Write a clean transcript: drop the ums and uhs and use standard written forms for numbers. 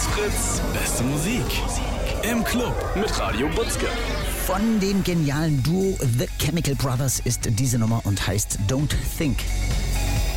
Stars Fritz, beste Musik. Im Club mit Radio Butzke. Von dem genialen Duo The Chemical Brothers ist diese Nummer und heißt Don't Think.